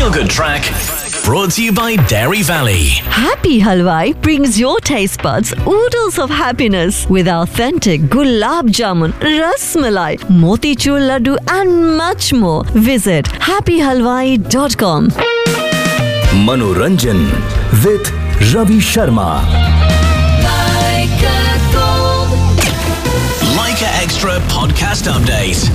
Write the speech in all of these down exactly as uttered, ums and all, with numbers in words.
Feel Good Track, brought to you by Dairy Valley. Happy Halwai brings your taste buds oodles of happiness with authentic gulab jamun, ras malai, motichur laddu and much more. Visit happy halwai dot com. Manoranjan with Ravi Sharma. Leica Extra Podcast Update.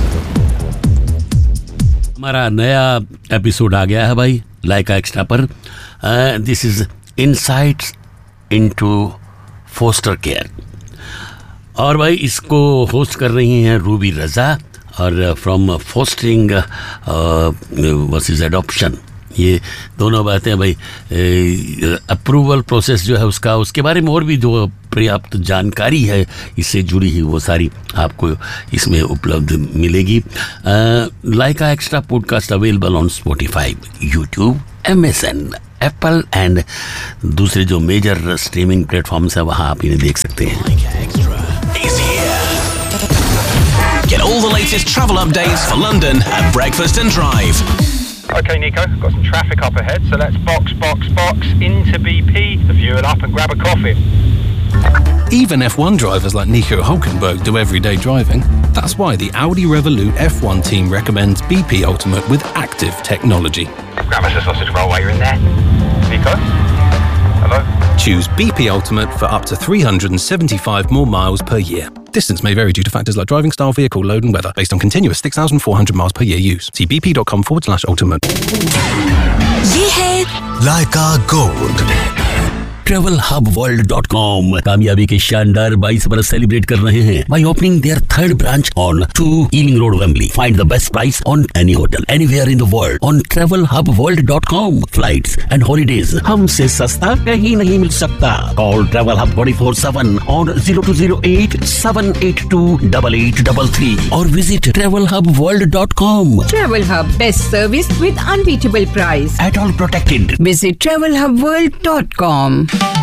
हमारा नया episode आ गया है भाई लाइका extra पर. This is insights into foster care और भाई इसको host कर रही हैं रूबी रज़ा और फ्रॉम फोस्टरिंग वर्सेस एडॉप्शन. ये दोनों बातें भाई. अप्रूवल प्रोसेस जो है उसका उसके बारे में और भी जो पर्याप्त जानकारी है इससे जुड़ी ही वो सारी आपको इसमें उपलब्ध मिलेगी. लाइका extra podcast available on Spotify, YouTube, M S N, Apple and दूसरे जो मेजर स्ट्रीमिंग प्लेटफॉर्म्स है वहाँ आप इन्हें देख सकते हैं. Get all the latest travel updates for London at Breakfast and Drive. Okay, Nico, got some traffic up ahead, so let's box, box, box into B P, the fuel up and grab a coffee. Even F one drivers like Nico Hulkenberg do everyday driving. That's why the Audi Revolut F one team recommends B P Ultimate with active technology. Grab us a sausage roll while you're in there. Nico? Hello? Choose B P Ultimate for up to three hundred seventy-five more miles per year. Distance may vary due to factors like driving style, vehicle load and weather. Based on continuous six thousand four hundred miles per year use. See bp.com forward slash ultimate. ये है Leica Gold. Travel hub world dot com कामयाबी के शानदार बाईस बरस celebrate कर रहे हैं by opening there third branch on to ailing road Wembley. Find the best price on any hotel anywhere in the world on travel hub world dot com. Flights and holidays हमसे सस्ता कहीं नहीं मिल सकता. Call travel hub twenty four seven on zero to zero eight seven eight to double eight double three और visit travel hub world dot com. Travel Hub, best service with unbeatable price. At all protected. Visit travel hub world dot com.